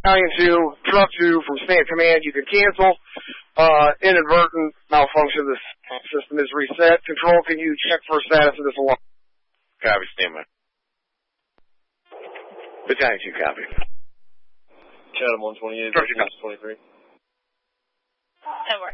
Battalion 2, Truck 2 from Stand Command. You can cancel. Inadvertent malfunction of the system is reset. Control, can you check for status of this alarm? Copy, standby. Battalion 2, copy. Chatham 128, 23. And we're